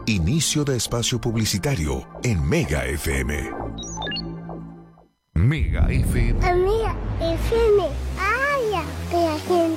Inicio de espacio publicitario en Mega FM. Mega FM. Mega FM. ¡Ay, ya!